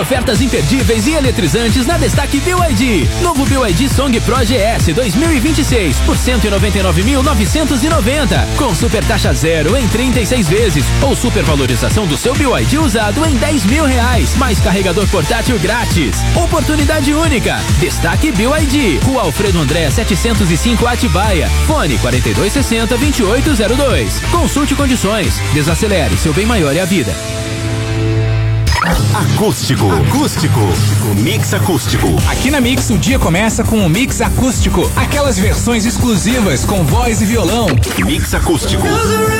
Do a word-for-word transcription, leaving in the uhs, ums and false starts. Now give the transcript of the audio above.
ofertas imperdíveis e eletrizantes na Destaque B Y D. Novo B Y D Song Pro G S dois mil e vinte e seis por cento e noventa e nove mil novecentos e noventa, com super taxa zero em trinta e seis vezes ou super valorização do seu B Y D usado em dez mil reais, mais carregador portátil grátis. Oportunidade única. Destaque B Y D. Rua Alfredo André setecentos e cinco Atibaia. Fone quarenta e dois sessenta, vinte e oito zero dois. Consulte condições. Desacelere, seu bem maior é a vida. Acústico. Acústico. Mix acústico. Aqui na Mix o dia começa com o Mix acústico. Aquelas versões exclusivas com voz e violão. Mix acústico.